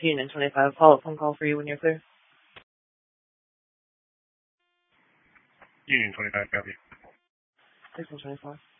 Union 25, follow-up phone call for you when you're clear. Union 25, copy. 624.